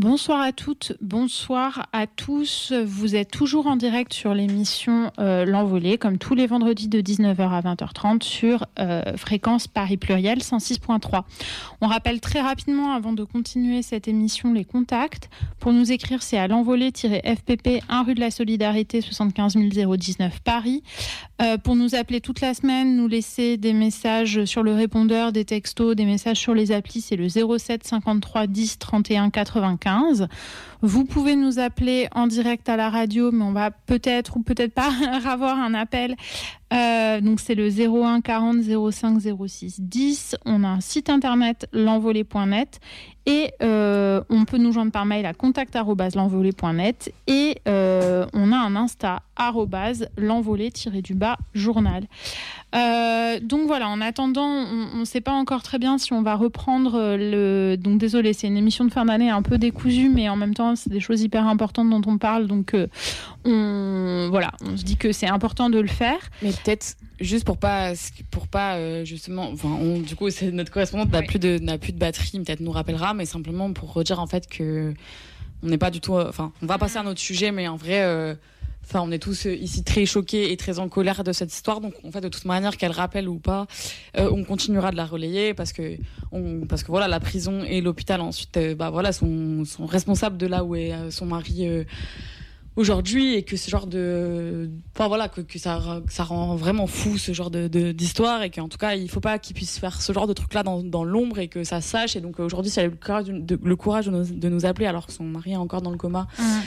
Bonsoir à toutes, bonsoir à tous. Vous êtes toujours en direct sur l'émission L'Envolée, comme tous les vendredis de 19h à 20h30 sur fréquence Paris Pluriel 106.3. On rappelle très rapidement, avant de continuer cette émission, les contacts. Pour nous écrire, c'est à l'envolée-fpp 1 rue de la Solidarité 75 019 Paris. Pour nous appeler toute la semaine, nous laisser des messages sur le répondeur, des textos, des messages sur les applis, c'est le 07 53 10 31 95. Vous pouvez nous appeler en direct à la radio, mais on va peut-être ou peut-être pas avoir un appel. Donc c'est le 01 40 05 06 10. On a un site internet l'envolée.net et on peut nous joindre par mail à contact@l'envolée.net et on a un Insta @l'envolée-journal. Donc voilà, en attendant, on ne sait pas encore très bien si on va reprendre donc désolé, c'est une émission de fin d'année un peu décousue, mais en même temps c'est des choses hyper importantes dont on parle, donc on se dit que c'est important de le faire. Mais peut-être juste pour pas justement, du coup c'est notre correspondante n'a plus de batterie, peut-être nous rappellera, mais simplement pour redire en fait que on n'est pas du tout, on va passer à notre sujet, mais en vrai. On est tous ici très choqués et très en colère de cette histoire. Donc, en fait, de toute manière, qu'elle rappelle ou pas, on continuera de la relayer parce que voilà, la prison et l'hôpital ensuite, sont responsables de là où est son mari aujourd'hui, et que ce genre que ça rend vraiment fou ce genre d'histoire, et qu'en tout cas, il faut pas qu'ils puissent faire ce genre de truc là dans l'ombre, et que ça se sache. Et donc aujourd'hui, si elle a eu le courage de nous appeler alors que son mari est encore dans le coma.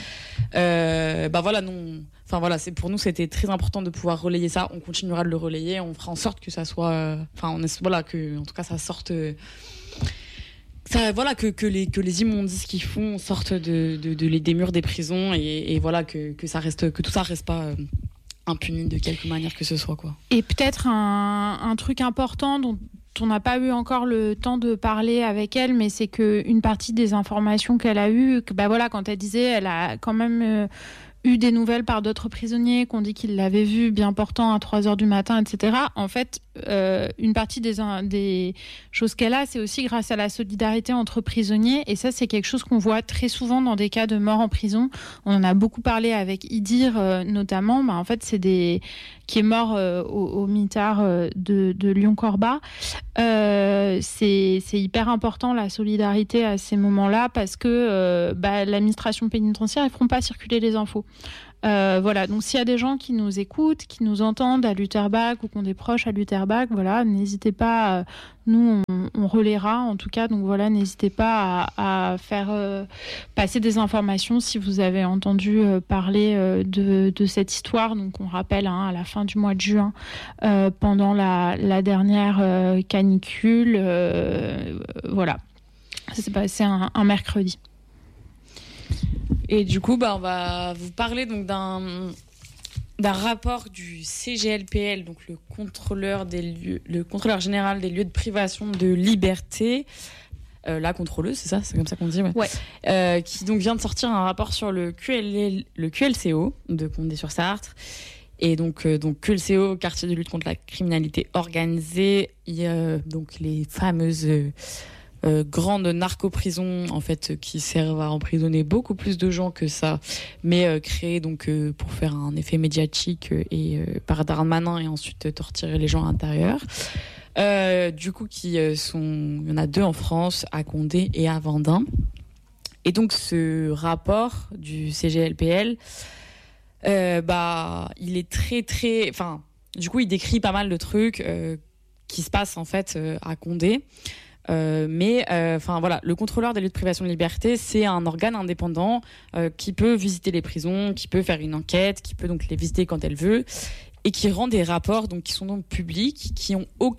C'est pour nous, c'était très important de pouvoir relayer ça. On continuera de le relayer, on fera en sorte que ça soit que en tout cas ça sorte que les immondices qu'ils font sortent des murs des prisons, et voilà que tout ça reste pas impuni de quelque manière que ce soit, quoi. Et peut-être un truc important dont on n'a pas eu encore le temps de parler avec elle, mais c'est qu'une partie des informations qu'elle a eues, quand elle disait, elle a quand même eu des nouvelles par d'autres prisonniers qu'on dit qu'ils l'avaient vue bien portant à 3h du matin, etc. En fait, une partie des choses qu'elle a, c'est aussi grâce à la solidarité entre prisonniers, et ça, c'est quelque chose qu'on voit très souvent dans des cas de mort en prison. On en a beaucoup parlé avec Idir, notamment. En fait, qui est mort au mitard de Lyon-Corba. C'est hyper important, la solidarité à ces moments-là, parce que l'administration pénitentiaire, ils ne feront pas circuler les infos. Donc s'il y a des gens qui nous écoutent, qui nous entendent à Lutterbach ou qui ont des proches à Lutterbach, n'hésitez pas, nous on relaiera en tout cas, donc n'hésitez pas à faire passer des informations si vous avez entendu parler de cette histoire. Donc on rappelle, à la fin du mois de juin, pendant la dernière canicule, ça s'est passé un mercredi. Et du coup, on va vous parler donc d'un rapport du CGLPL, donc le contrôleur général des lieux de privation de liberté, la contrôleuse, c'est ça, c'est comme ça qu'on dit, ouais. Qui donc vient de sortir un rapport sur le QLCO de Condé-sur-Sarthe. Et donc QLCO, quartier de lutte contre la criminalité organisée, il y a donc les fameuses grandes narco-prisons, en fait, qui servent à emprisonner beaucoup plus de gens que ça, mais créées donc pour faire un effet médiatique par Darmanin, et ensuite torturer les gens à l'intérieur. Du coup, il y en a 2 en France, à Condé et à Vendin. Et donc ce rapport du CGLPL, il est très très, du coup il décrit pas mal de trucs qui se passent en fait à Condé. Le contrôleur des lieux de privation de liberté, c'est un organe indépendant qui peut visiter les prisons, qui peut faire une enquête, qui peut donc les visiter quand elle veut, et qui rend des rapports donc qui sont donc publics, qui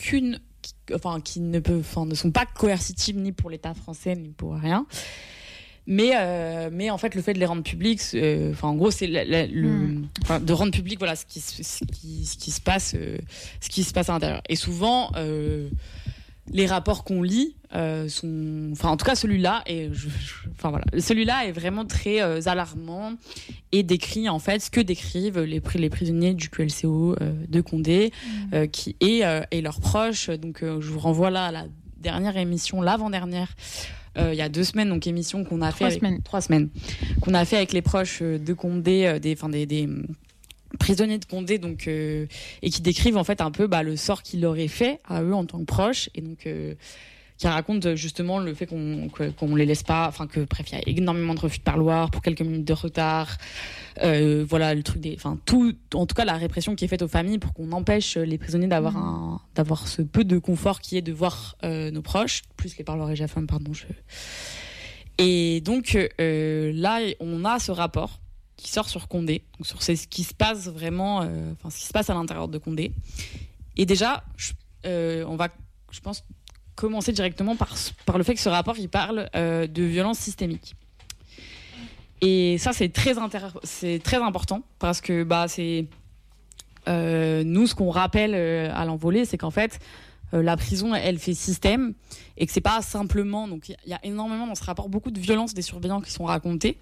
ne sont pas coercitifs ni pour l'État français ni pour rien. Mais en fait, le fait de les rendre publics, en gros, c'est de rendre public, ce qui se passe à l'intérieur. Et souvent, les rapports qu'on lit sont, en tout cas celui-là celui-là est vraiment très alarmant, et décrit en fait ce que décrivent les prisonniers du QLCO de Condé, et leurs proches. Donc je vous renvoie là à la dernière émission, l'avant-dernière, il y a 2 semaines, donc émission qu'on a fait 3 semaines qu'on a fait avec les proches de Condé, des prisonniers de Condé, donc et qui décrivent en fait un peu le sort qu'il leur est fait à eux en tant que proches, et donc qui raconte justement le fait qu'on les laisse pas, enfin que bref, il y a énormément de refus de parloir pour quelques minutes de retard, voilà le truc tout, en tout cas la répression qui est faite aux familles pour qu'on empêche les prisonniers d'avoir ce peu de confort qui est de voir nos proches, plus les parloirs EGFM, et donc là on a ce rapport qui sort sur Condé, donc sur ce qui se passe vraiment, ce qui se passe à l'intérieur de Condé, et déjà on va, je pense, commencer directement par le fait que ce rapport il parle de violence systémique. Et ça c'est très important parce que c'est nous ce qu'on rappelle à l'envolée, c'est qu'en fait la prison elle fait système et que c'est pas simplement, donc il y a énormément dans ce rapport beaucoup de violences des surveillants qui sont racontées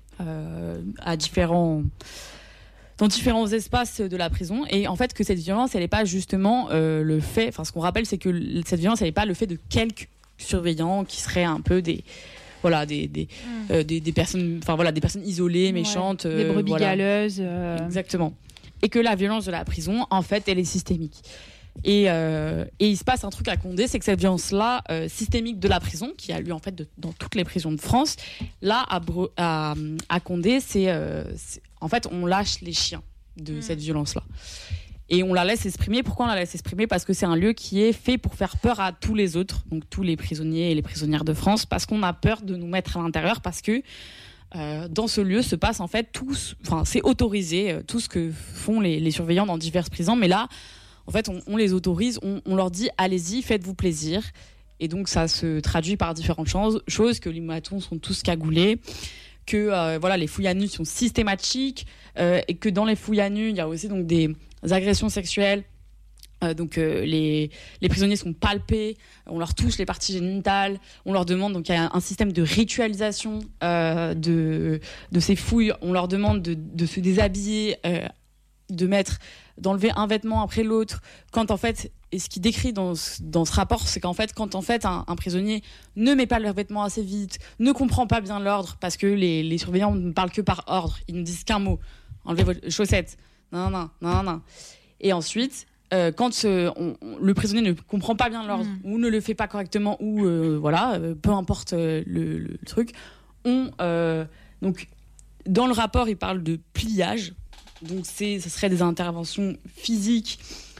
dans différents espaces de la prison, et en fait que cette violence elle n'est pas justement le fait, ce qu'on rappelle c'est que cette violence elle n'est pas le fait de quelques surveillants qui seraient un peu des personnes, des personnes isolées, méchantes, des brebis galeuses, exactement, et que la violence de la prison en fait elle est systémique. Et il se passe un truc à Condé, c'est que cette violence-là systémique de la prison, qui a lieu en fait dans toutes les prisons de France, là à Condé, c'est en fait on lâche les chiens de cette violence-là. Et on la laisse exprimer. Pourquoi on la laisse exprimer ? Parce que c'est un lieu qui est fait pour faire peur à tous les autres, donc tous les prisonniers et les prisonnières de France, parce qu'on a peur de nous mettre à l'intérieur, parce que dans ce lieu se passe en fait c'est autorisé, tout ce que font les surveillants dans diverses prisons, mais là en fait, on les autorise, on leur dit allez-y, faites-vous plaisir. Et donc, ça se traduit par différentes choses, que les matons sont tous cagoulés, que les fouilles à nu sont systématiques, et que dans les fouilles à nu, il y a aussi donc des agressions sexuelles. Les prisonniers sont palpés, on leur touche les parties génitales, on leur demande, donc il y a un système de ritualisation de ces fouilles, on leur demande de se déshabiller, d'enlever un vêtement après l'autre, quand en fait, et ce qui décrit dans ce rapport, c'est qu'en fait, quand en fait un prisonnier ne met pas le vêtement assez vite, ne comprend pas bien l'ordre, parce que les surveillants ne parlent que par ordre, ils ne disent qu'un mot, enlevez vos chaussettes, non. Et ensuite, quand le prisonnier ne comprend pas bien l'ordre, ou ne le fait pas correctement, ou peu importe le truc, donc dans le rapport, il parle de pliage. Donc ce serait des interventions physiques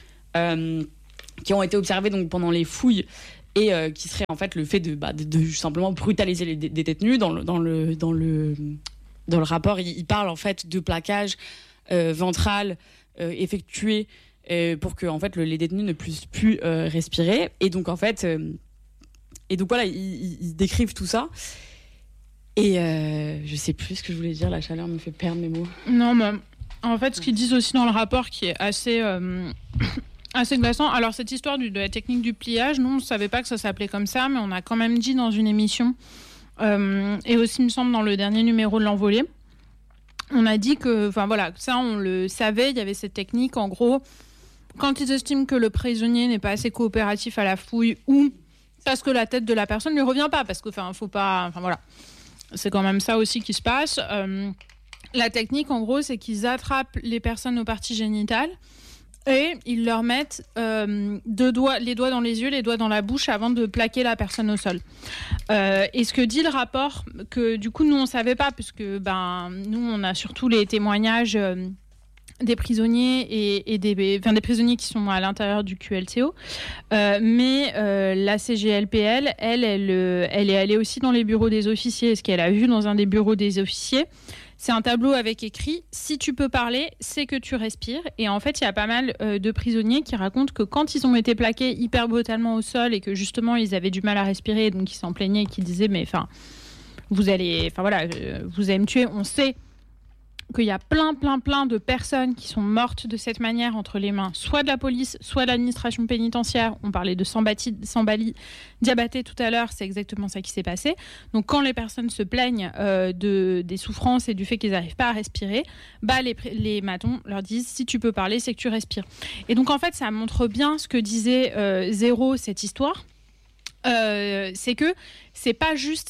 qui ont été observées donc pendant les fouilles, et qui seraient en fait le fait de simplement brutaliser les détenus. Dans le rapport, il parle en fait de plaquage ventral effectué pour que en fait les détenus ne puissent plus respirer. Et donc en fait, ils décrivent tout ça. Et je sais plus ce que je voulais dire. La chaleur me fait perdre mes mots. Non, mais en fait, ce qu'ils disent aussi dans le rapport, qui est assez glaçant. Alors, cette histoire de la technique du pliage, nous, on ne savait pas que ça s'appelait comme ça, mais on a quand même dit dans une émission, et aussi, il me semble, dans le dernier numéro de l'Envolée, on a dit que, ça, on le savait, il y avait cette technique. En gros, quand ils estiment que le prisonnier n'est pas assez coopératif à la fouille, ou parce que la tête de la personne ne lui revient pas, parce que, faut pas... C'est quand même ça aussi qui se passe. La technique, en gros, c'est qu'ils attrapent les personnes aux parties génitales et ils leur mettent les doigts dans les yeux, les doigts dans la bouche avant de plaquer la personne au sol. Et ce que dit le rapport, que du coup, nous, on ne savait pas, puisque nous, on a surtout les témoignages des prisonniers et des prisonniers qui sont à l'intérieur du QLTO. Mais la CGLPL, elle est allée aussi dans les bureaux des officiers. Et ce qu'elle a vu dans un des bureaux des officiers, c'est un tableau avec écrit « Si tu peux parler, c'est que tu respires ». Et en fait, il y a pas mal de prisonniers qui racontent que quand ils ont été plaqués hyper brutalement au sol et que justement, ils avaient du mal à respirer, donc ils s'en plaignaient et qu'ils disaient « Mais vous allez me tuer ». On sait qu'il y a plein de personnes qui sont mortes de cette manière entre les mains, soit de la police, soit de l'administration pénitentiaire. On parlait de Sambali Diabaté tout à l'heure, c'est exactement ça qui s'est passé. Donc quand les personnes se plaignent des souffrances et du fait qu'ils n'arrivent pas à respirer, les matons leur disent « Si tu peux parler, c'est que tu respires ». Et donc en fait, ça montre bien ce que disait Zéro, cette histoire. C'est que c'est pas juste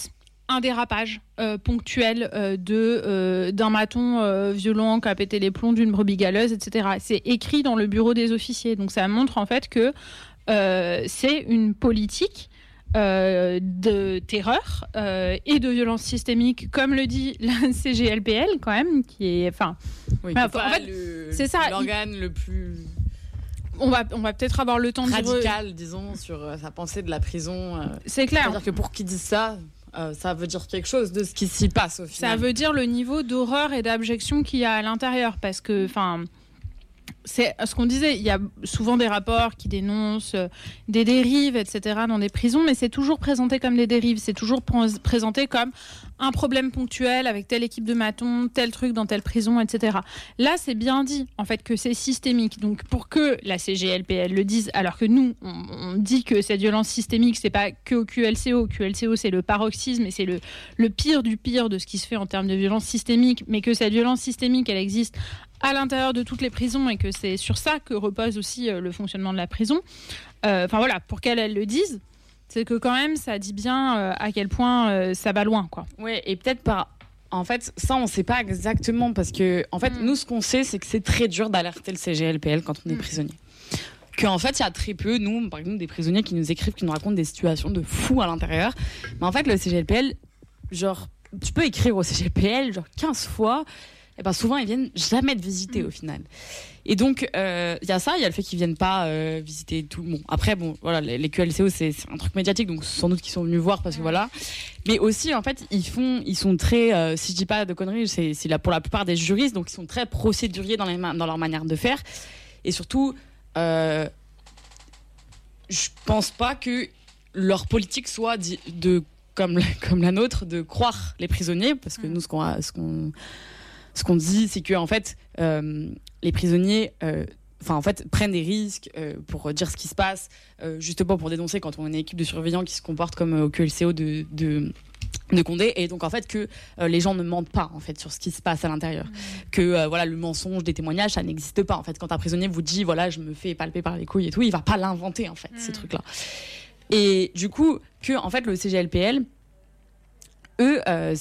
un dérapage ponctuel d'un maton violent qui a pété les plombs d'une brebis galeuse, etc. C'est écrit dans le bureau des officiers. Donc ça montre en fait que c'est une politique de terreur et de violence systémique, comme le dit la CGLPL quand même, qui est... c'est ça, l'organe le plus... On va peut-être avoir le temps radical, disons, sur sa pensée de la prison. C'est clair. C'est-à-dire que pour qu'ils disent ça, ça veut dire quelque chose de ce qui s'y passe au final. Ça veut dire le niveau d'horreur et d'abjection qu'il y a à l'intérieur, parce que, c'est ce qu'on disait, il y a souvent des rapports qui dénoncent des dérives, etc. dans des prisons, mais c'est toujours présenté comme des dérives, c'est toujours présenté comme un problème ponctuel avec telle équipe de matons, tel truc dans telle prison, etc. Là, c'est bien dit, en fait, que c'est systémique. Donc, pour que la CGLPL le dise, alors que nous, on dit que cette violence systémique, c'est pas que au QLCO. QLCO, c'est le paroxysme et c'est le pire du pire de ce qui se fait en termes de violence systémique, mais que cette violence systémique, elle existe à l'intérieur de toutes les prisons et que c'est sur ça que repose aussi le fonctionnement de la prison. Pour qu'elle le dise, c'est que quand même ça dit bien à quel point ça va loin, quoi. Ouais, et peut-être pas. En fait, ça on sait pas exactement parce que en fait nous ce qu'on sait c'est que c'est très dur d'alerter le CGLPL quand on est prisonnier. Qu'en fait il y a très peu, nous par exemple des prisonniers qui nous écrivent, qui nous racontent des situations de fous à l'intérieur. Mais en fait le CGLPL, genre tu peux écrire au CGLPL genre 15 fois. Et ben souvent ils viennent jamais te visiter au final. Et donc il y a ça, il y a le fait qu'ils viennent pas visiter tout le monde. Après voilà, les QLCO c'est un truc médiatique, donc sans doute qu'ils sont venus voir parce que voilà. Mais aussi en fait ils sont très si je dis pas de conneries, c'est là pour la plupart des juristes, donc ils sont très procéduriers dans leur manière de faire. Et surtout je pense pas que leur politique soit comme la nôtre de croire les prisonniers, parce que nous ce qu'on dit, c'est que en fait, les prisonniers, prennent des risques pour dire ce qui se passe, justement pour dénoncer quand on est une équipe de surveillants qui se comporte comme au QLCO de Condé, et donc en fait que les gens ne mentent pas en fait sur ce qui se passe à l'intérieur, que le mensonge des témoignages ça n'existe pas en fait. Quand un prisonnier vous dit voilà je me fais palper par les couilles et tout, il va pas l'inventer en fait ces trucs là. Et du coup que en fait le CGLPL, eux,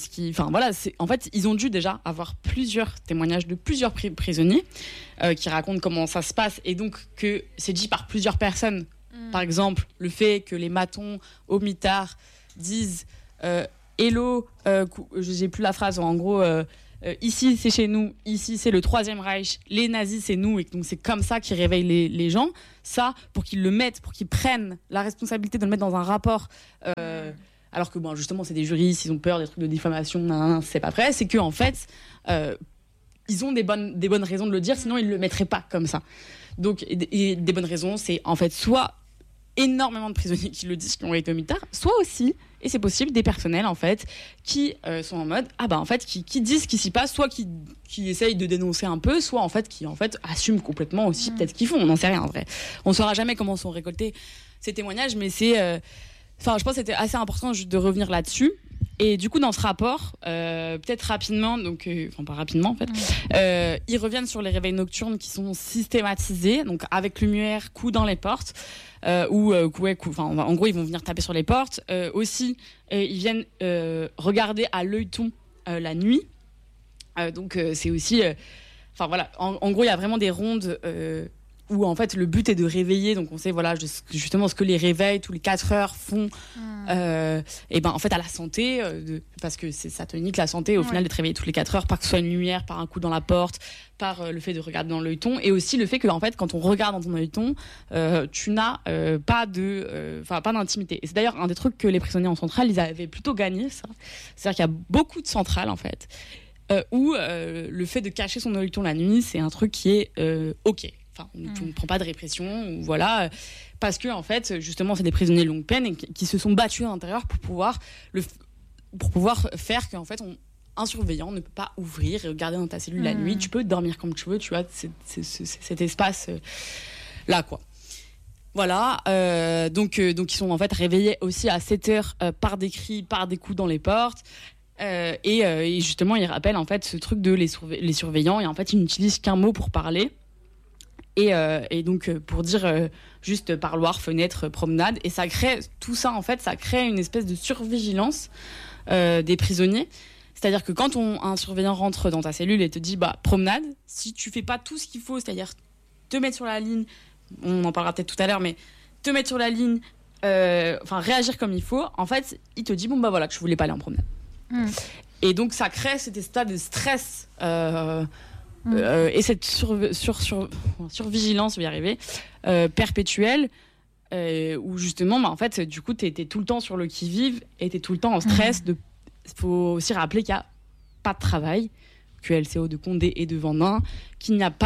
en fait, ils ont dû déjà avoir plusieurs témoignages de plusieurs prisonniers qui racontent comment ça se passe, et donc que c'est dit par plusieurs personnes. Par exemple, le fait que les matons au mitard disent hello, j'ai plus la phrase, en gros, ici c'est chez nous, ici c'est le Troisième Reich, les nazis c'est nous, et donc c'est comme ça qu'ils réveillent les gens. Ça, pour qu'ils le mettent, pour qu'ils prennent la responsabilité de le mettre dans un rapport. Alors que justement c'est des juristes, ils ont peur des trucs de diffamation, c'est pas vrai, c'est que en fait ils ont des bonnes raisons de le dire, sinon ils le mettraient pas comme ça. Donc et des bonnes raisons, c'est en fait soit énormément de prisonniers qui le disent, qui ont été au mitard, soit aussi, et c'est possible, des personnels en fait qui sont en mode qui disent ce qui s'y passe, soit qui essayent de dénoncer un peu, soit en fait qui assument complètement aussi peut-être ce qu'ils font, on n'en sait rien en vrai. On saura jamais comment sont récoltés ces témoignages, mais c'est je pense que c'était assez important de revenir là-dessus. Et du coup, dans ce rapport, peut-être rapidement, pas rapidement en fait, ils reviennent sur les réveils nocturnes qui sont systématisés, donc avec lumière, coups dans les portes, en gros, ils vont venir taper sur les portes. Aussi, ils viennent regarder à l'œilleton la nuit. C'est aussi, en gros, il y a vraiment des rondes. Où en fait le but est de réveiller, donc on sait justement ce que les réveils tous les 4 heures font et en fait à la santé, parce que ça te nique la santé au final d'être réveillé toutes les 4 heures, par que ce soit une lumière, par un coup dans la porte, par le fait de regarder dans l'œilleton, et aussi le fait que en fait quand on regarde dans ton œilleton tu n'as pas d'intimité. Et c'est d'ailleurs un des trucs que les prisonniers en centrale ils avaient plutôt gagné, ça. C'est-à-dire qu'il y a beaucoup de centrales en fait où le fait de cacher son œilleton la nuit c'est un truc qui est ok. On ne prend pas de répression, voilà, parce que en fait, justement, c'est des prisonniers de longue peine et qui se sont battus à l'intérieur pour pouvoir faire qu'en fait, un surveillant ne peut pas ouvrir et regarder dans ta cellule la nuit. Tu peux dormir comme tu veux, tu as cet espace là, quoi. Voilà, donc ils sont en fait réveillés aussi à 7 heures par des cris, par des coups dans les portes. Et justement, ils rappellent en fait ce truc de les surveillants, et en fait, ils n'utilisent qu'un mot pour parler. Et donc pour dire juste parloir, fenêtre, promenade, et ça crée tout ça en fait, ça crée une espèce de survigilance des prisonniers. C'est-à-dire que quand un surveillant rentre dans ta cellule et te dit promenade, si tu fais pas tout ce qu'il faut, c'est-à-dire te mettre sur la ligne, on en parlera peut-être tout à l'heure, mais te mettre sur la ligne, réagir comme il faut, en fait, il te dit que je voulais pas aller en promenade. Et donc ça crée cet état de stress et cette survigilance, je vais y arriver, perpétuelle, où justement, en fait, du coup, t'es tout le temps sur le qui-vive et t'es tout le temps en stress. Il faut aussi rappeler qu'il n'y a pas de travail, QLCO de Condé et de Vendin, qu'il n'y a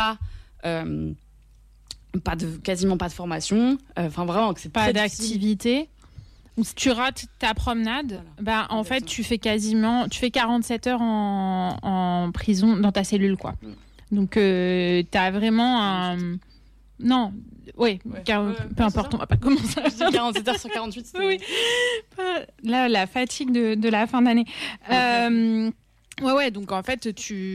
quasiment pas de formation, vraiment que c'est pas d'activité. Si tu rates ta promenade, en fait, tu fais 47 heures en prison dans ta cellule, quoi. Donc, t'as vraiment un... Non, peu importe, on va pas commencer. Je dis 47 heures sur 48. Oui. Là, la fatigue de la fin d'année. Donc en fait,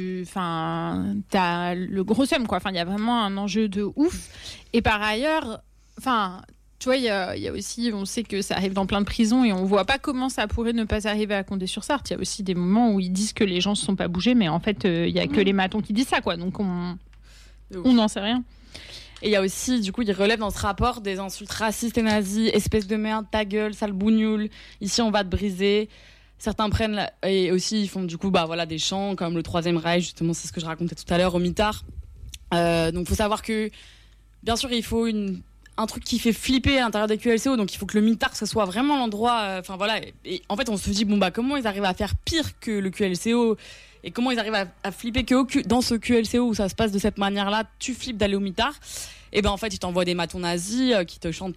t'as le gros somme, quoi. Il y a vraiment un enjeu de ouf. Et par ailleurs, tu vois, il y a aussi, on sait que ça arrive dans plein de prisons et on voit pas comment ça pourrait ne pas arriver à Condé-sur-Sarthe. Il y a aussi des moments où ils disent que les gens se sont pas bougés, mais en fait, il y a que les matons qui disent ça, quoi. Donc on n'en sait rien. Et il y a aussi, du coup, il relève dans ce rapport des insultes racistes et nazis, espèce de merde, ta gueule, sale bougnoule, ici on va te briser. Certains prennent, et aussi ils font du coup des chants comme le Troisième Reich, justement, c'est ce que je racontais tout à l'heure, au mitard. Donc il faut savoir que, bien sûr, il faut un truc qui fait flipper à l'intérieur des QLCO, donc il faut que le mitard, ce soit vraiment l'endroit. Et en fait, on se dit, comment ils arrivent à faire pire que le QLCO et comment ils arrivent à flipper que dans ce QLCO où ça se passe de cette manière-là, tu flippes d'aller au mitard. Et en fait, ils t'envoient des matons nazis qui te chantent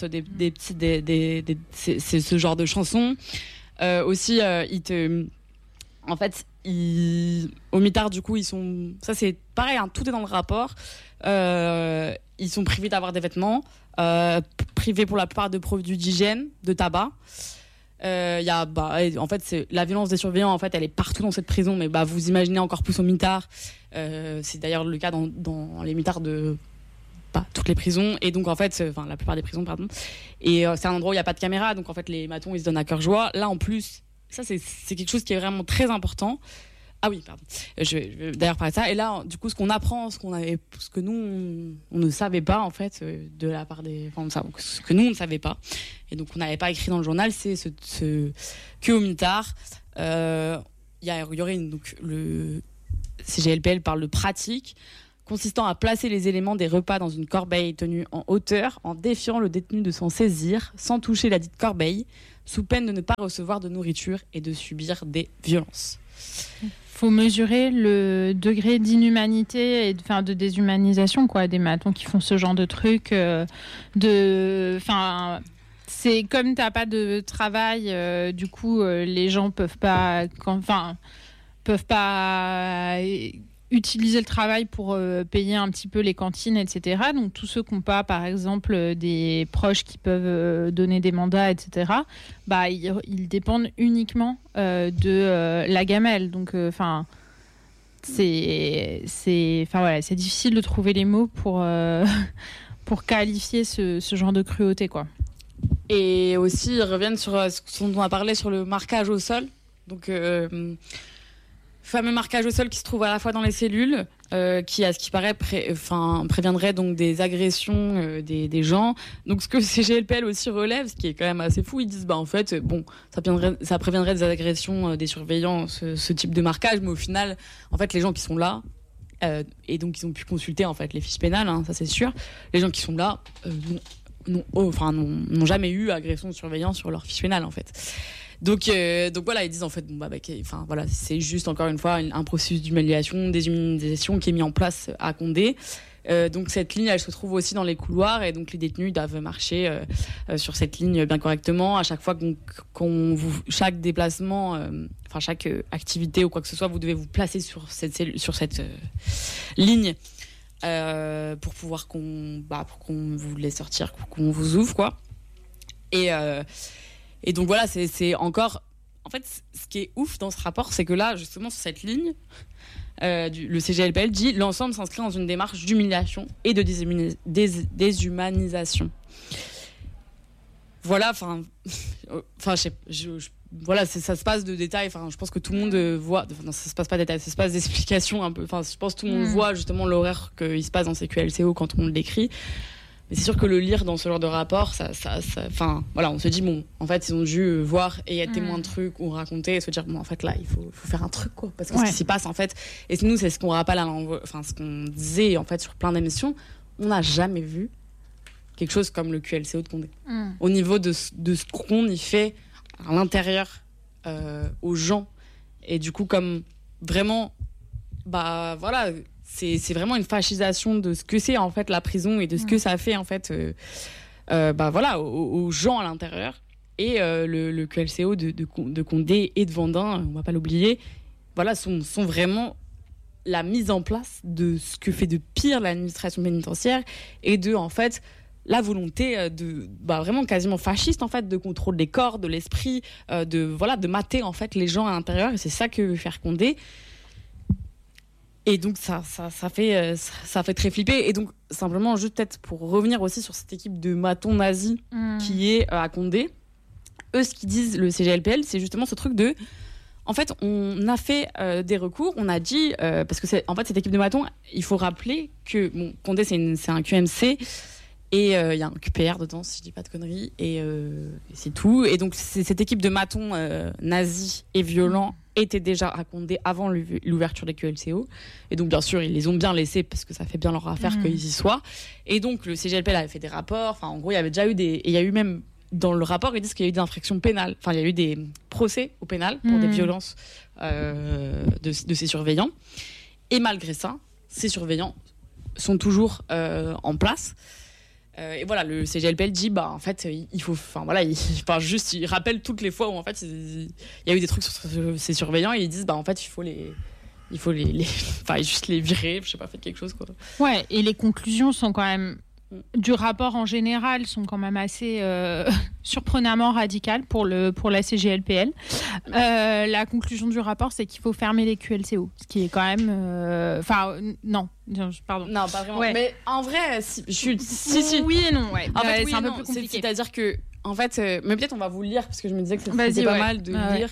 ce genre de chansons. Aussi, au mitard, du coup, ils sont. Ça, c'est pareil, tout est dans le rapport. Ils sont privés d'avoir des vêtements, privés pour la plupart de produits d'hygiène, de tabac. En fait, la violence des surveillants, en fait, elle est partout dans cette prison, mais vous imaginez encore plus au mitard. C'est d'ailleurs le cas dans les mitards de toutes les prisons, et donc en fait, la plupart des prisons, pardon. Et c'est un endroit où il n'y a pas de caméra, donc en fait, les matons, ils se donnent à cœur joie. Là, en plus, ça, c'est quelque chose qui est vraiment très important. Ah oui, pardon. Je vais d'ailleurs parler de ça. Et là, du coup, ce qu'on apprend, ce que nous, on ne savait pas, en fait, de la part ce que nous, on ne savait pas, et donc on n'avait pas écrit dans le journal, c'est que au mitard, il y aurait donc le CGLPL parle de pratique consistant à placer les éléments des repas dans une corbeille tenue en hauteur, en défiant le détenu de s'en saisir, sans toucher la dite corbeille, sous peine de ne pas recevoir de nourriture et de subir des violences. Faut mesurer le degré d'inhumanité et de déshumanisation, quoi, des matons qui font ce genre de trucs. C'est comme t'as pas de travail, du coup, les gens peuvent pas utiliser le travail pour payer un petit peu les cantines, etc. Donc tous ceux qui n'ont pas, par exemple, des proches qui peuvent donner des mandats, etc., ils dépendent uniquement de la gamelle. Donc, c'est difficile de trouver les mots pour qualifier ce genre de cruauté, quoi. Et aussi, ils reviennent sur ce dont on a parlé sur le marquage au sol. Donc, fameux marquage au sol qui se trouve à la fois dans les cellules, qui, à ce qui paraît, préviendrait donc des agressions des gens. Donc, ce que CGLPL aussi relève, ce qui est quand même assez fou, ils disent, en fait, ça préviendrait des agressions des surveillants, ce type de marquage, mais au final, en fait, les gens qui sont là, et donc ils ont pu consulter en fait les fiches pénales, ça c'est sûr, les gens qui sont là n'ont jamais eu agression de surveillant sur leur fiche pénale, en fait. Donc voilà, ils disent en fait c'est juste encore une fois un processus d'humiliation, déshumanisation qui est mis en place à Condé. Donc cette ligne, elle se trouve aussi dans les couloirs, et donc les détenus doivent marcher sur cette ligne bien correctement. À chaque fois chaque déplacement, chaque activité ou quoi que ce soit, vous devez vous placer sur cette ligne pour pouvoir qu'on vous laisse sortir, qu'on vous ouvre, quoi. Et donc voilà, c'est encore... En fait, ce qui est ouf dans ce rapport, c'est que là, justement, sur cette ligne, le CGLPL dit « L'ensemble s'inscrit dans une démarche d'humiliation et de déshumanisation ». Voilà, voilà, ça se passe de détails. Enfin, je pense que tout le monde voit. Non, ça se passe pas de détails, ça se passe d'explications un peu. Enfin, je pense que tout le monde voit justement l'horaire qu'il se passe dans ces QLCO quand on l'écrit. Mais c'est sûr que le lire dans ce genre de rapport, enfin, voilà, on se dit bon, en fait, ils ont dû voir et être témoins de trucs ou raconter et se dire bon, en fait, là, il faut faire un truc, quoi, parce que ce qui s'y passe, en fait, et nous, c'est ce qu'on rappelle, enfin, ce qu'on disait en fait sur plein d'émissions, on n'a jamais vu quelque chose comme le QLCO de Condé. Au niveau de ce qu'on y fait à l'intérieur aux gens, et du coup, comme vraiment, bah voilà. C'est vraiment une fascisation de ce que c'est en fait la prison et de ce que ça fait en fait bah voilà aux gens à l'intérieur, et le QLCO de Condé et de Vendin, on va pas l'oublier, voilà, sont vraiment la mise en place de ce que fait de pire l'administration pénitentiaire, et de en fait la volonté de vraiment quasiment fasciste en fait, de contrôle des corps, de l'esprit, de mater en fait les gens à l'intérieur, et c'est ça que veut faire Condé. Et donc ça fait très flipper. Et donc simplement, juste peut-être pour revenir aussi sur cette équipe de matons nazis qui est à Condé, eux, ce qu'ils disent, le CGLPL, c'est justement ce truc de... En fait, on a fait des recours, on a dit... parce que en fait, cette équipe de matons, il faut rappeler que Condé, c'est un QMC, et il y a un QPR dedans, si je dis pas de conneries, et c'est tout. Et donc, cette équipe de matons nazis et violents était déjà à Condé avant l'ouverture des QLCO. Et donc, bien sûr, ils les ont bien laissés parce que ça fait bien leur affaire qu'ils y soient. Et donc, le CGLPL avait fait des rapports. Enfin, en gros, il y avait déjà eu et il y a eu même, dans le rapport, ils disent qu'il y a eu des infractions pénales. Enfin, il y a eu des procès au pénal pour des violences de ces surveillants. Et malgré ça, ces surveillants sont toujours en place. Et voilà, le CGLPL dit en fait il faut, enfin voilà, il rappelle toutes les fois où en fait il y a eu des trucs sur ces surveillants, et ils disent en fait il faut enfin juste les virer, je sais pas, faites quelque chose, quoi. Ouais, et les conclusions sont quand même du rapport en général sont quand même assez surprenamment radicales pour la CGLPL. La conclusion du rapport, c'est qu'il faut fermer les QLCO, ce qui est quand même non, pardon. Non, pas vraiment. Ouais. Mais en vrai, si. Oui et non, ouais. En fait, oui, c'est un peu plus compliqué. C'est-à-dire que, en fait, mais peut-être on va vous le lire, parce que je me disais que c'était pas mal de lire.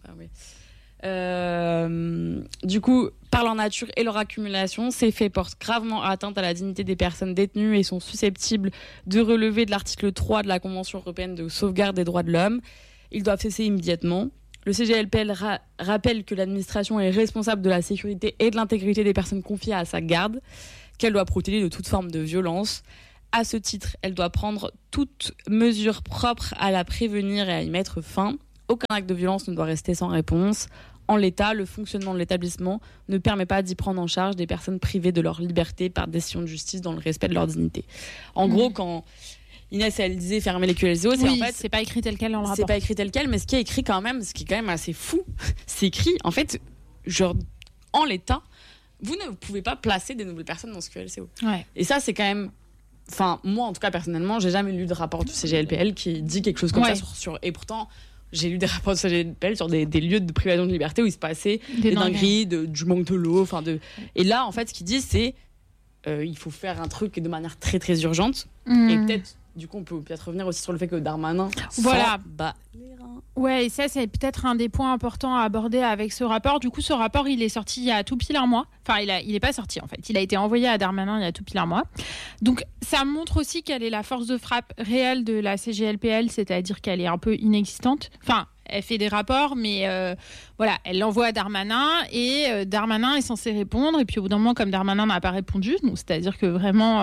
Du coup, par leur nature et leur accumulation, ces faits portent gravement atteinte à la dignité des personnes détenues et sont susceptibles de relever de l'article 3 de la Convention européenne de sauvegarde des droits de l'homme. Ils doivent cesser immédiatement. Le CGLPL rappelle que l'administration est responsable de la sécurité et de l'intégrité des personnes confiées à sa garde, qu'elle doit protéger de toute forme de violence. À ce titre, elle doit prendre toute mesure propre à la prévenir et à y mettre fin. Aucun acte de violence ne doit rester sans réponse. En l'état, le fonctionnement de l'établissement ne permet pas d'y prendre en charge des personnes privées de leur liberté par décision de justice dans le respect de leur dignité. En gros, quand Inès, elle disait fermer les QLCO, c'est pas écrit tel quel dans le rapport. C'est pas écrit tel quel, mais ce qui est écrit quand même, ce qui est quand même assez fou, c'est écrit, en fait, genre, en l'état, vous ne pouvez pas placer des nouvelles personnes dans ce QLCO. Ouais. Et ça, c'est quand même... Enfin, moi, en tout cas, personnellement, j'ai jamais lu de rapport du CGLPL qui dit quelque chose comme ça sur... Et pourtant... J'ai lu des rapports de CGLPL sur des lieux de privation de liberté où il se passait des dingueries, du manque de l'eau. Et là, en fait, ce qu'ils disent, c'est il faut faire un truc de manière très, très urgente. Et peut-être, du coup, on peut peut-être revenir aussi sur le fait que Darmanin bat les reins. Ouais, et ça, c'est peut-être un des points importants à aborder avec ce rapport. Du coup, ce rapport, il est sorti il y a tout pile un mois. Enfin, il n'est pas sorti, en fait. Il a été envoyé à Darmanin il y a tout pile un mois. Donc, ça montre aussi quelle est la force de frappe réelle de la CGLPL, c'est-à-dire qu'elle est un peu inexistante. Enfin, elle fait des rapports, mais voilà, elle l'envoie à Darmanin, et Darmanin est censé répondre. Et puis, au bout d'un moment, comme Darmanin n'a pas répondu, donc c'est-à-dire que vraiment,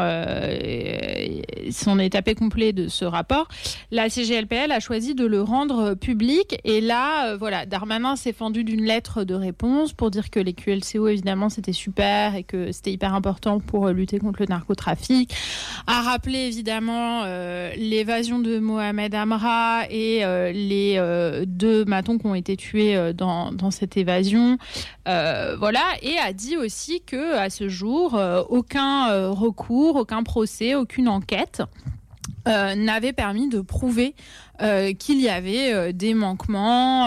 c'en est tapé complet de ce rapport, la CGLPL a choisi de le rendre public. Et là, voilà, Darmanin s'est fendu d'une lettre de réponse pour dire que les QLCO, évidemment, c'était super et que c'était hyper important pour lutter contre le narcotrafic. A rappelé, évidemment, l'évasion de Mohamed Amra et les 2 matons qui ont été tués dans cette évasion. Voilà, et a dit aussi qu'à ce jour, aucun recours, aucun procès, aucune enquête n'avait permis de prouver qu'il y avait des manquements,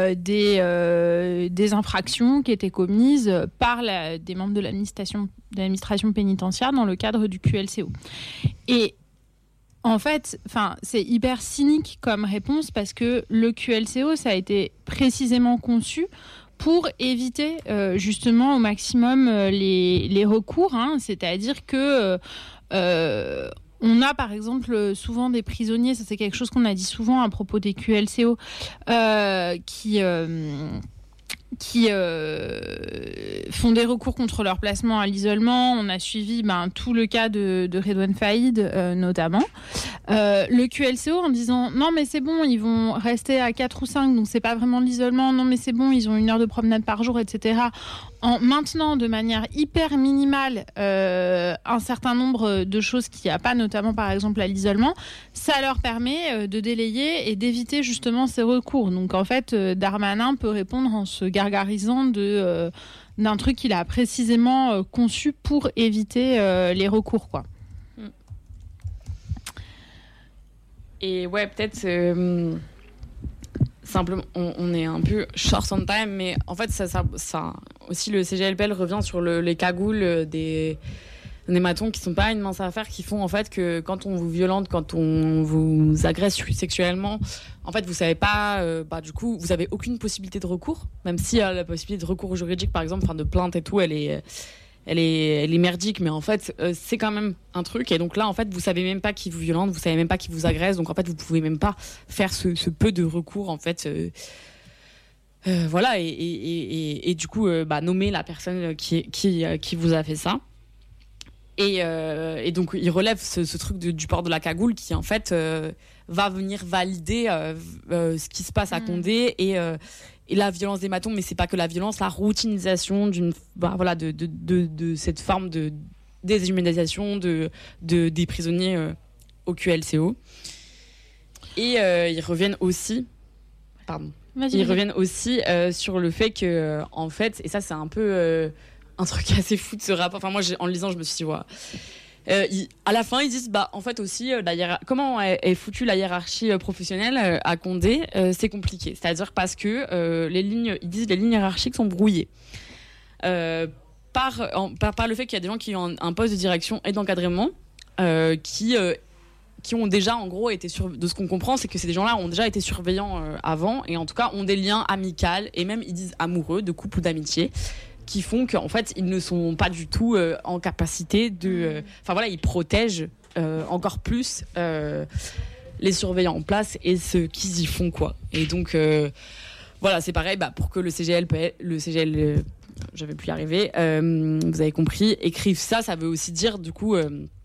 des infractions qui étaient commises par des membres de l'administration pénitentiaire dans le cadre du QLCO. Et En fait, c'est hyper cynique comme réponse parce que le QLCO, ça a été précisément conçu pour éviter justement au maximum les recours. C'est-à-dire que on a par exemple souvent des prisonniers, ça c'est quelque chose qu'on a dit souvent à propos des QLCO, qui font des recours contre leur placement à l'isolement. On a suivi tout le cas de Redouane Faïd notamment. Le QLCO en disant non mais c'est bon, ils vont rester à 4 ou 5, donc c'est pas vraiment de l'isolement, non mais c'est bon, ils ont 1 heure de promenade par jour, etc. En maintenant de manière hyper minimale un certain nombre de choses qu'il n'y a pas, notamment par exemple à l'isolement, ça leur permet de délayer et d'éviter justement ces recours. Donc en fait, Darmanin peut répondre en se gargarisant d'un truc qu'il a précisément conçu pour éviter les recours, quoi. Et ouais, peut-être simplement, on est un peu short on time, mais en fait, ça aussi, le CGLPL revient sur les cagoules des matons qui sont pas une mince affaire, qui font en fait que quand on vous violente, quand on vous agresse sexuellement, en fait, vous savez pas, du coup, vous avez aucune possibilité de recours, même si la possibilité de recours juridique, par exemple, de plainte et tout, elle est merdique, mais en fait, c'est quand même un truc. Et donc là, en fait, vous savez même pas qui vous violente, vous savez même pas qui vous agresse. Donc en fait, vous pouvez même pas faire ce peu de recours, en fait. Voilà. Et du coup, nommer la personne qui vous a fait ça. Et donc, il relève ce truc du port de la cagoule qui, en fait, va venir valider ce qui se passe à Condé et la violence des matons, mais c'est pas que la violence, la routinisation de cette forme de déshumanisation des prisonniers au QLCO. Et ils reviennent aussi, sur le fait que, en fait, et ça c'est un peu un truc assez fou de ce rapport. Enfin, moi, en le lisant, je me suis dit, ouais. À la fin, ils disent, en fait aussi, comment est foutue la hiérarchie professionnelle à Condé, c'est compliqué. C'est-à-dire parce que les lignes hiérarchiques sont brouillées. Par le fait qu'il y a des gens qui ont un poste de direction et d'encadrement qui ont déjà, en gros, été de ce qu'on comprend, c'est que ces gens-là ont déjà été surveillants avant, et en tout cas ont des liens amicaux, et même ils disent amoureux, de couple ou d'amitié, qui font qu'en fait, ils ne sont pas du tout en capacité de... ils protègent encore plus les surveillants en place et ceux qui y font, quoi. Et donc, c'est pareil, pour que le CGL, j'avais pu y arriver, vous avez compris, écrivent ça, ça veut aussi dire, du coup...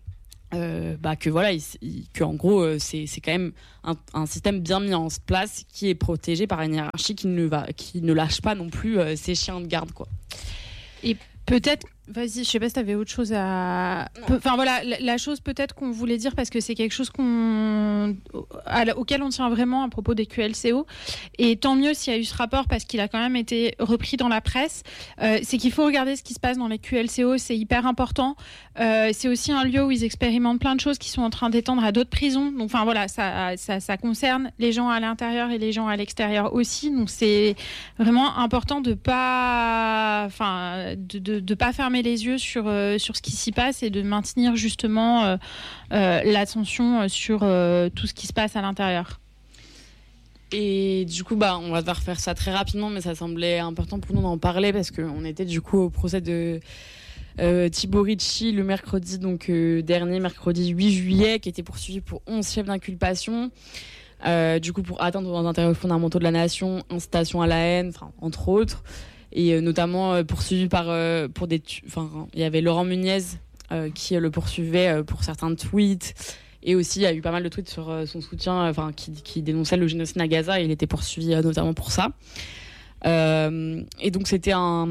que en gros c'est quand même un système bien mis en place qui est protégé par une hiérarchie qui ne lâche pas non plus ses chiens de garde, quoi. Et peut-être, vas-y, je sais pas si tu avais autre chose à... la chose peut-être qu'on voulait dire, parce que c'est quelque chose auquel on tient vraiment à propos des QLCO, et tant mieux s'il y a eu ce rapport, parce qu'il a quand même été repris dans la presse, c'est qu'il faut regarder ce qui se passe dans les QLCO, c'est hyper important. C'est aussi un lieu où ils expérimentent plein de choses qui sont en train d'étendre à d'autres prisons. Donc ça concerne les gens à l'intérieur et les gens à l'extérieur aussi. Donc c'est vraiment important de pas fermer les yeux sur ce qui s'y passe et de maintenir justement l'attention sur tout ce qui se passe à l'intérieur. Et du coup, on va devoir faire ça très rapidement, mais ça semblait important pour nous d'en parler parce qu'on était du coup au procès de Thibaut Ricci le mercredi mercredi 8 juillet, qui était poursuivi pour 11 chefs d'inculpation. Du coup, pour atteinte aux intérêts fondamentaux de la nation, incitation à la haine, entre autres. Et notamment poursuivi pour des... il y avait Laurent Muniez qui le poursuivait pour certains tweets. Et aussi, il y a eu pas mal de tweets sur son soutien, qui dénonçait le génocide à Gaza. Et il était poursuivi notamment pour ça. Et donc, il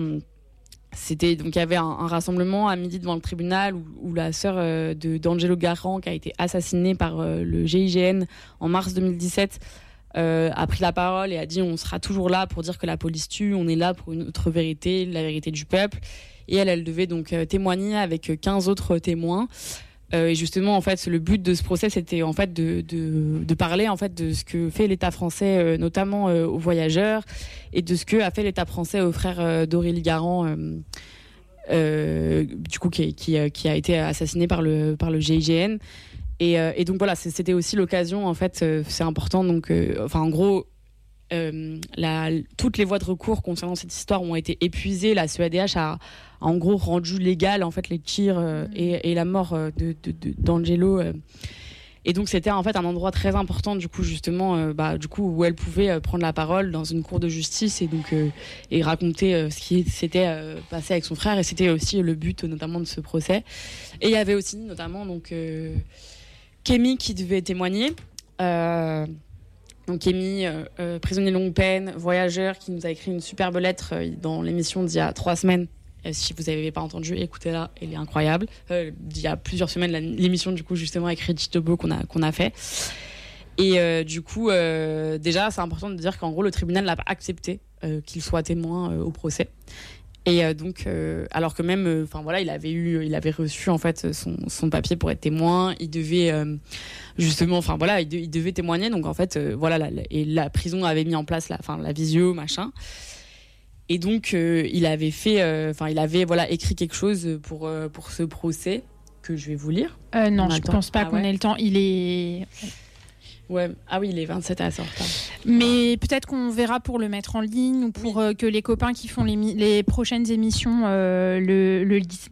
y avait un rassemblement à midi devant le tribunal où la sœur d'Angelo Garant, qui a été assassinée par le GIGN en mars 2017, a pris la parole et a dit: on sera toujours là pour dire que la police tue, on est là pour une autre vérité, la vérité du peuple. Et elle devait donc témoigner avec 15 autres témoins. Et justement, en fait, le but de ce procès, c'était en fait de parler en fait de ce que fait l'État français, notamment aux voyageurs, et de ce que a fait l'État français aux frères d'Aurélie Garant, du coup qui a été assassiné par le GIGN. Et donc voilà, c'était aussi l'occasion, en fait, c'est important. Donc, en gros, toutes les voies de recours concernant cette histoire ont été épuisées. La CEDH a en gros rendu légal, en fait, les tirs et la mort d'Angelo. Et donc c'était en fait un endroit très important, du coup, justement, où elle pouvait prendre la parole dans une cour de justice et raconter ce qui s'était passé avec son frère. Et c'était aussi le but, notamment, de ce procès. Et il y avait aussi, notamment, donc Kémy qui devait témoigner. Donc Kémy, prisonnier longue peine, voyageur, qui nous a écrit une superbe lettre dans l'émission d'il y a 3 semaines. Si vous n'avez pas entendu, écoutez-la, elle est incroyable. Il y a plusieurs semaines, l'émission, du coup, justement, avec Reggie Tobo qu'on a fait. Et du coup, déjà, c'est important de dire qu'en gros, le tribunal n'a pas accepté qu'il soit témoin au procès. Et donc, alors que même, il avait reçu, en fait, son papier pour être témoin. Il devait, justement, il devait témoigner. Donc, en fait, et la prison avait mis en place la visio, machin. Et donc, il avait écrit quelque chose pour ce procès que je vais vous lire. Non, je pense pas qu'on ait le temps. Il est... Ouais. Ah oui, il est 27 à sortir. Mais peut-être qu'on verra pour le mettre en ligne ou pour que les copains qui font les prochaines émissions le lisent.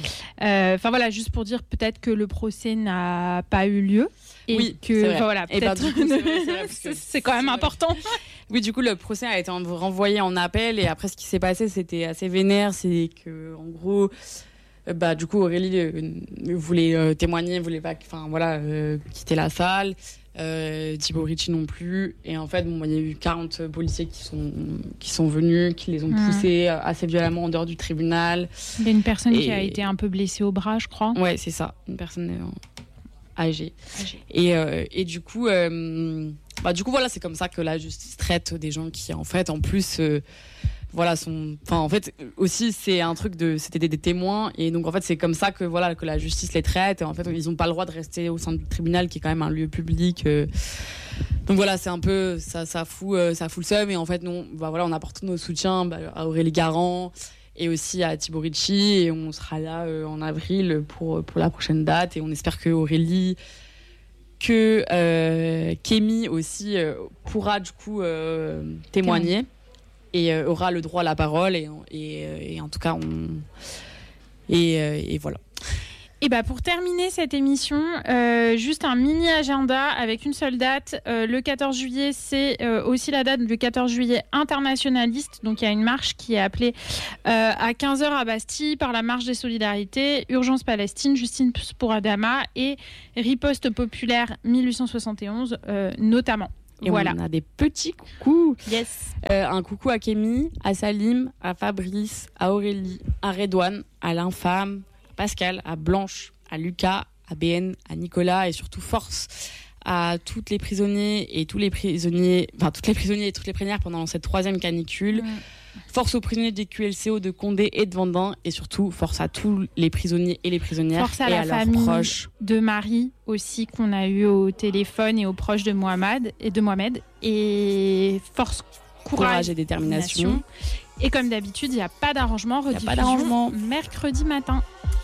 Juste pour dire peut-être que le procès n'a pas eu lieu. Et oui, que c'est vrai. Voilà, peut-être. Du coup, c'est vrai, c'est quand même important. Oui, du coup, le procès a été renvoyé en appel et après, ce qui s'est passé, c'était assez vénère. C'est que, en gros, du coup, Aurélie voulait témoigner, voulait pas, quitter la salle. Thibaut Ricci non plus. Et en fait, il y a eu 40 policiers qui sont venus, qui les ont poussés assez violemment en dehors du tribunal. Il y a une personne qui a été un peu blessée au bras, je crois. Ouais, c'est ça, une personne âgée. Et du coup, c'est comme ça que la justice traite des gens qui, en fait, en plus, aussi, c'est un truc c'était des témoins. Et donc, en fait, c'est comme ça que la justice les traite. Et en fait, ils n'ont pas le droit de rester au sein du tribunal, qui est quand même un lieu public. Donc voilà, c'est un peu, ça fout le seum. Et en fait, on apporte nos soutiens à Aurélie Garand et aussi à Thibaut Ricci. Et on sera là en avril pour la prochaine date. Et on espère que Aurélie, Kémy aussi pourra du coup témoigner et aura le droit à la parole. Et en tout cas, et voilà. Et pour terminer cette émission, juste un mini agenda avec une seule date. Le 14 juillet, c'est aussi la date du 14 juillet internationaliste. Donc il y a une marche qui est appelée à 15h à Bastille par la Marche des Solidarités, Urgence Palestine, Justine pour Adama et Riposte populaire 1871 notamment. Et voilà. On a des petits coucous. Yes. Un coucou à Kémy, à Salim, à Fabrice, à Aurélie, à Redouane, à l'Infâme, Pascal, à Blanche, à Lucas, à BN, à Nicolas et surtout force à toutes les prisonniers et tous les prisonniers, toutes les prisonniers et toutes les prisonnières pendant cette 3e canicule. Force aux prisonniers des QLCO de Condé et de Vendin et surtout force à tous les prisonniers et les prisonnières force à et la à leurs famille proches. De Marie aussi qu'on a eu au téléphone et aux proches de Mohamed et force, courage et détermination. Et comme d'habitude, il n'y a pas d'arrangement. Rediffusion mercredi matin.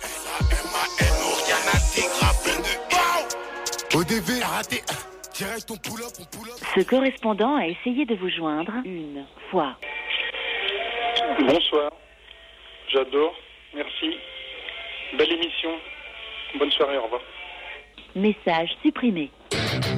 Ce correspondant a essayé de vous joindre une fois. Bonsoir. J'adore. Merci. Belle émission. Bonne soirée. Au revoir. Message supprimé.